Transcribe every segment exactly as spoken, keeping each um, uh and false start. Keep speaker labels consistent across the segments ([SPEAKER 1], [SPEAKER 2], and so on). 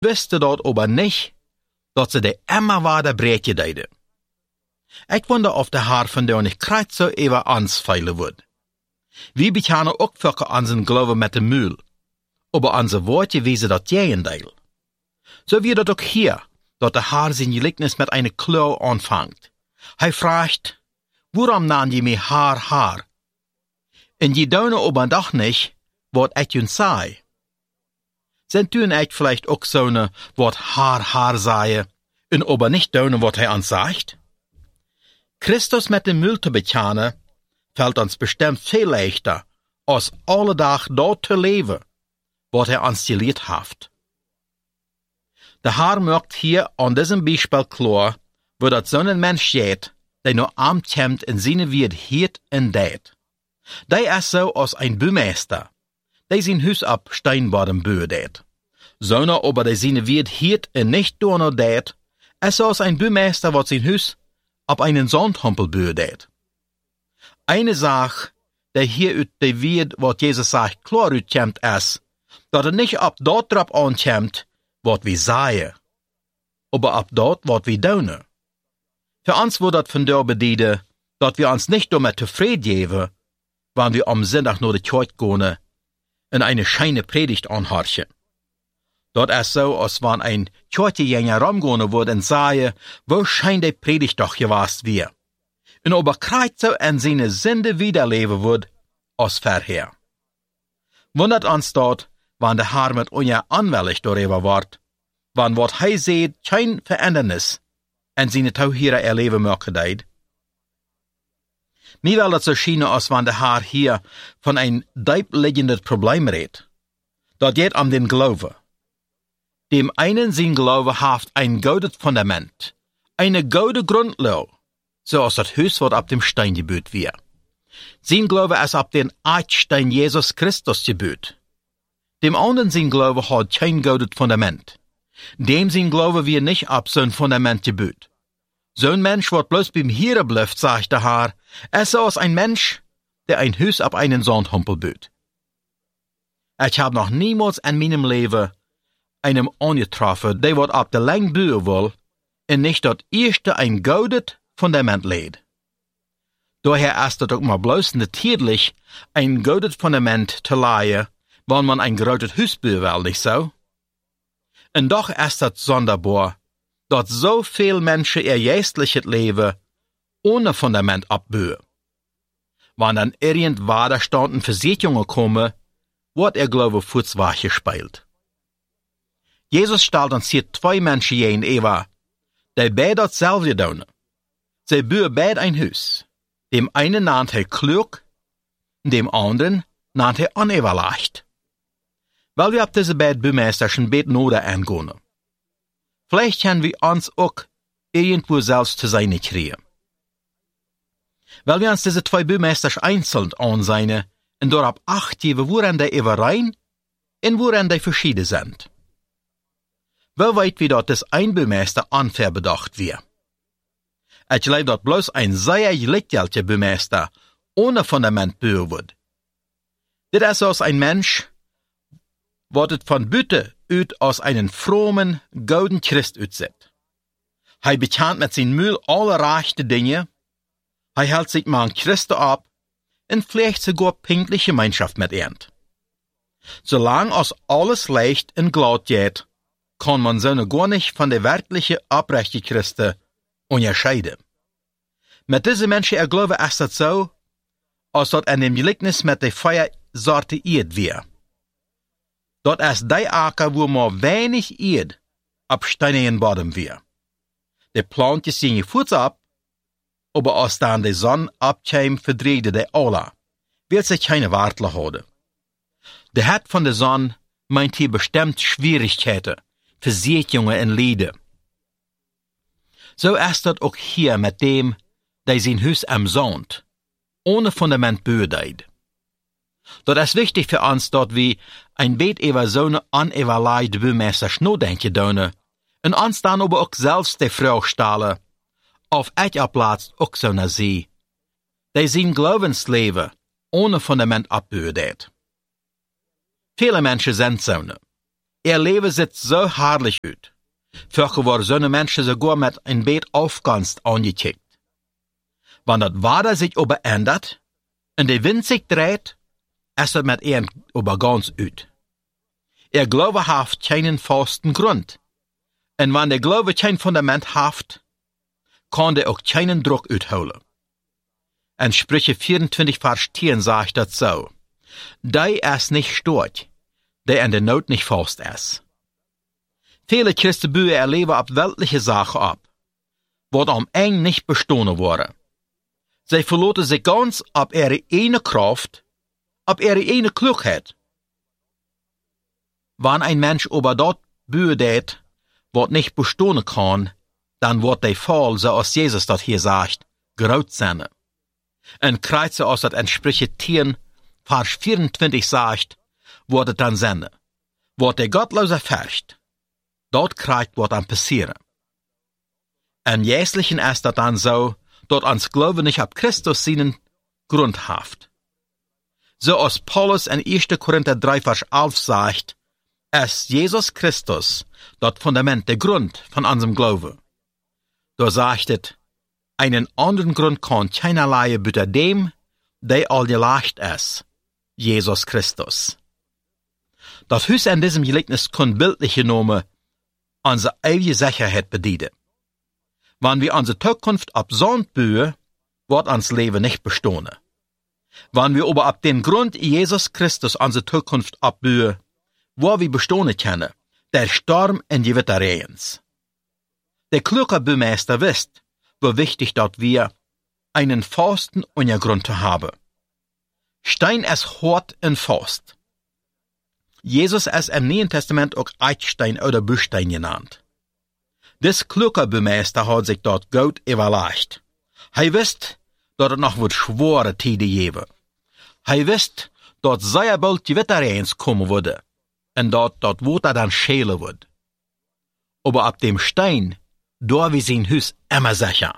[SPEAKER 1] wisten dat aber nicht, dat ze de immer weiter breedje deden. Ik wonder of de Haar vandaag niet krijgt zo even aansveilen wordt. We bekennen ook voor onze geloven met de muil, aber onze woordje wezen dat tegendeel. Zo wie dat ook hier, dat de Haar zijn gelijkenis met een klauw aanvangt. Hij vraagt, waarom naam je mij haar haar? En je doen aber doch nicht, wat ik je zei. Zijn toen ik vielleicht ook zo'n wat haar haar zei, en aber nicht doen wat hij ons zegt? Christus met de muil te bekennen, fällt ons bestimmt veel leichter, als alle dag dort te leven, wat hij ons geleerd heeft. De Haar maakt hier aan diesem Beispiel klar, wo dat zo'n mens geht, die nur arm kämmt in seine Wied hiert en deed. Die is zo als ein Bühmeister, die zijn huis ab Steinbodem böe deed. Zo'n aber die seine Wied hiert en nicht door no deed, is zo als ein Bühmeister wat zijn huis ab einen Sandhumpel böe deed. Eine Sache, die hier uit de Wied, wat Jesus sagt, klar uitkämmt is, dat er nicht ab dort drap aankämmt, wat we zeggen, aber ab dort wat we doen. Für uns wordt dat vandaag bedienen, dat we ons nicht damit tevreden geven, wanneer we am Sonntag naar de kerk gaan en eine scheine Predigt anhorchen. Dat is zo, als wanneer ein Kirchgänger rumgehen wordt en zeggen, wo scheint die Predigt doch gewast wir. En aber krijgt zo en seine Sünde wiederleven wordt, als verheer. Wundert ons dat, wanneer de Haar met onja aanwillig doorheen wordt, wanneer wat hij zegt geen verandernis en zijn touwhieren erleven maken deed. Mij wil dat zo schijnen als wanneer de Haar hier van een diepliggendes probleem redt. Dat gaat om den Glauben. Dem einen zijn Glaube heeft ein goudes Fundament, eine goude Grundlage, zoals het huis wat op dem Stein gebouwd wird. Zijn Glaube is op den Eidstein Jesus Christus gebouwd. Dem anderen sein Glaube hat kein goudes Fundament. Dem sein Glaube wird nicht ab so'n Fundament gebouwd. Zo'n Mensch wird bloß beim Hieren blüft, sagt der Haar, es ist ein Mensch, der ein Haus ab einen Sandhumpel baut. Ich hab noch niemals in meinem Leben einem angetroffen, der wird ab der Lang bauen will, und nicht das erste ein goudes Fundament lädt. Daher ist es auch mal bloß natürlich, ein goudes Fundament zu legen, wann man ein großes Haus bauen will, nicht so? Und doch ist das sonderbar, dass so viele Menschen ihr geistliches Leben ohne Fundament abbauen. Wenn dann irgendwann da standen Versicherungen kommen, wird ihr Glaube furzwache gespielt. Jesus stellt uns hier zwei Menschen ein, Eva, die beide dasselbe tun. Sie bauen beide ein Haus. Dem einen nannt er klug, dem anderen nannt er uneverleicht. Weil wir ab diese beiden Bühmeister schon bet nodig angehen. Vielleicht können wir uns auch irgendwo selbst zu sein kriegen. Weil wir uns diese zwei Bühmeister einzeln ansehen und darauf acht geben, woran die überein und woran die verschieden sind. Wo weit wie dort das ein Bühmeister unfair bedacht wird. Ich glaube, dass bloß ein sehr gelichtgelter Bühmeister ohne Fundament bauen wird. Das ist als ein Mensch, wird von Bütte ut aus einen frommen, gouden Christ utzet. Hij bekannt mit zijn Müll alle rechte Dinge, hij hält sich mal an Christen ab und pflegt sogar pinkliche Gemeinschaft mit ihm. Solange aus alles leicht und glatt geht, kann man so gar nicht von der wirklichen, abrechten Christen unterscheiden. Mit diesen Menschen, ich glaube, ist das so, als dat in dem Gleichnis mit der Feuersorte Erd wird. Dat is die aker wo maar weinig Erd op steinigen Bodem wir. De plantjes zien je voets ab, aber als dan de zon abkäme, verdrehte de alle, will sich keine Wartle houden. De het van de zon meint hier bestimmt Schwierigkeiten, Versicherungen en Lieden. So ist das auch hier mit dem, der sein Haus am Sand, ohne Fundament bödeid. Dat is wichtig für uns, dat wir ein bet über so eine unevalueerde Bühmeister nachdenken dürfen und uns dann aber auch selbst die Frage stellen, auf etja Platz auch so eine sie, die sein Glaubensleben ohne Fundament abbauen. Viele Menschen sind so. Ihr Leben sieht so herrlich uit. Vorher worden so Menschen sogar mit ein Bett aufganst angekickt. Wann das Wetter sich aber ändert und der Wind sich dreht, ist das mit ihnen aber ganz uit. Ihr Glaube haft keinen festen Grund. Und wenn der Glaube kein Fundament haft, kann der auch keinen Druck uitholen. In Sprüche vierundzwanzig, Vers zehn sagt das so. Der ist nicht stark, der in der Not nicht fest ist. Viele Christenbücher erleben ab weltliche Sachen ab, wat am eng nicht bestohlen wurde. Sie verloten sich ganz ab ihre eine Kraft, ab ihre eine Klugheit. Wenn ein Mensch über dort Bühe det, wat nicht bestohlen kann, dann wird der Fall, so als Jesus das hier sagt, groß sein. Und kreuze aus das Sprüche zehn, Vers vierundzwanzig sagt, wird es dann sein. Wird der Gottlose fürcht, dort kriegt wird dann passieren. Im Jährlichen ist das dann so, dort ans Glauben nicht ab Christus seinen grundhaft. So als Paulus in erster Korinther drei, Vers elf sagt, ist Jesus Christus das Fundament, der Grund von unserem Glauben. Da sagt es, einen anderen Grund kann keinerlei büter dem, der all leicht ist, Jesus Christus. Das Hus in diesem Gleichnis kann bildlich genommen unsere ewige Sicherheit bedienen. Wenn wir unsere Zukunft ab Sand bühen, wird uns Leben nicht bestehen. Wenn wir aber ab den Grund Jesus Christus unsere Zukunft abbühen, wo wir bestehen können, der Sturm in die Witterrehens. Der kluge Bümeister wisst, wie wichtig dort wir einen festen Untergrund haben. Stein ist hart und fest. Jesus ist im Neuen Testament auch Eidstein oder Büchstein genannt. Des kluge Bümeister hat sich dort gut überlegt. Er wisst, dass es noch wird schwere Tide geben. Er wisst, dass sehr bald die Witterrehens kommen würde und dass dort Wasser dann schälen wird. Aber ab dem Stein, da wir sein Haus immer sicher.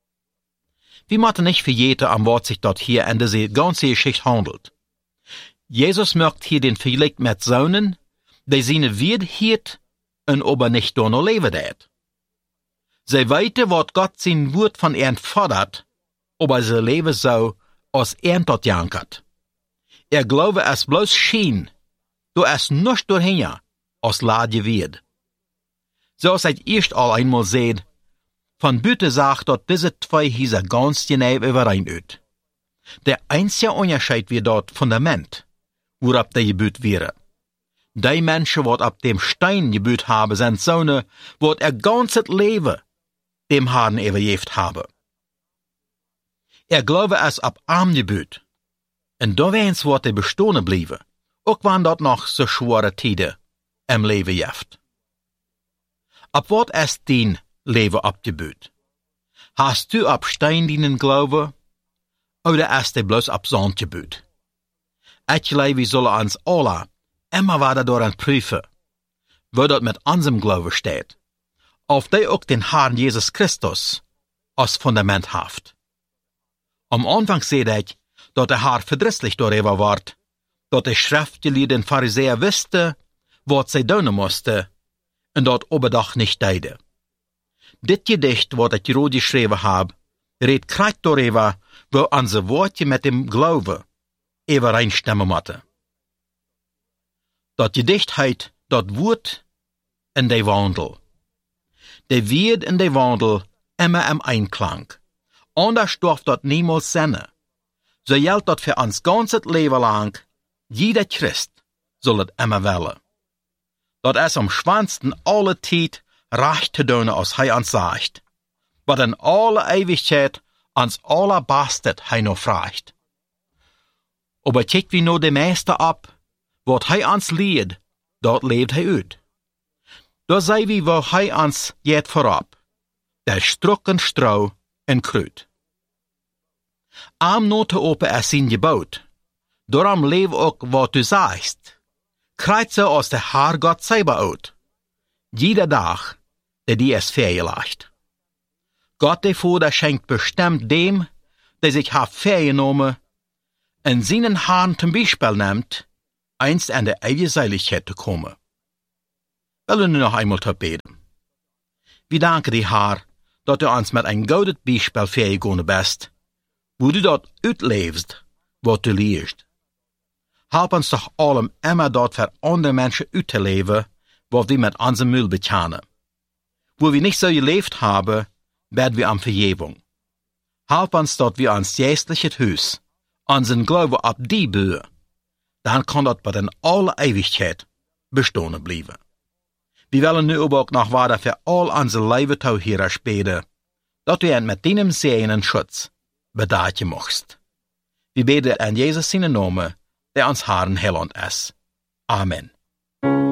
[SPEAKER 1] Wir müssen nicht vergeten, am was sich dort hier in diese ganze Geschichte handelt. Jesus merkt hier den Vergleich mit Söhnen, die seine Wied hielt und aber nicht da noch leben dat. Sie weiten, was Gott sein Wort von ihnen fordert, aber sie leben so, als er dort jankert. Er glaube es bloß schien, du es nicht durchhin, als Ladje wird. So als ich erst all einmal seht, von Büte sagt, dass diese zwei Häuser ganz genau überein ut. Der einzige Unterschied wird dort Fundament, worauf der gebüht wäre. Die Menschen, die ab dem Stein gebüht haben, sind Söhne, die ihr ganzes Leben dem Herrn übergeben haben. Er glaube es ab arm gebüht. Und da wens wird er bestehen bleiben, auch wenn dort noch so schwere Tide im Leben jeft. Ab wat ist dein Leben abgebüht? Hast du ab Stein deinen Glaube, oder ist er bloß ab Sand gebüht? Ich glaube, wir sollen uns alle immer weiter daran prüfen, wo dort mit unserem Glaube steht, auf der auch den Herrn Jesus Christus als Fundament haft. Am Anfang seht ich, dass der Herr verdrießlich darüber war, dass die Schriftgelehrten den Pharisäer wusste, was sie tun musste, und dort oberdag nicht deide. Dit Gedicht, was ich gerade geschrieben habe, redet kreuz darüber, wo unsere Worte mit dem Glaube übereinstimmen müssen. Das Gedicht heißt, das Wort in der Wandel. Der wird in der Wandel immer im Einklang. Anders darf das niemals sein. So gilt das für uns ganzes Leben lang, jeder Christ soll es immer wollen. Das ist am schwansten alle Zeit recht zu tun, als er uns sagt, was in alle Ewigkeit ans allerbastet er noch fragt. Aber check wie nur der Meister ab, was er uns lehrt, dort lebt er ut. Da sei wie, wo er uns jet vorab, der strucken Strau en Krut. Am Note open ist sein Gebot, darum lebe auch, was du sagst. Kreuze aus der Herr Gott selber out. Jeder Tag, der dir es vergelegt. Gott der Vater schenkt bestimmt dem, der sich hat vergenommen, in seinen Herrn zum Beispiel nimmt, einst an der ewige Seligkeit zu kommen. willen we nu nog eenmaal te beten. We danken die Heer, dat u ons met een gouden bijspel vergekomen bent, wo du dat uitleefst, wat du leert. Help ons toch allem immer dat voor andere mensen uit te leven, wat we met onze mul betjanen. Wo we niet zo geleefd hebben, beten we om Vergebung. Help ons dat we ons geestliches Huis, unseren Glauben op die bouwen. Dan kan dat tot in alle Ewigkeit bestehen blijven. We willen nu ook nog verder voor al onze leven toe hier spelen, dat we het met deinem Segen en Schutz bedaadje mocht. We beten in Jezus zijn naam, der ons Herren Heiland is. Amen.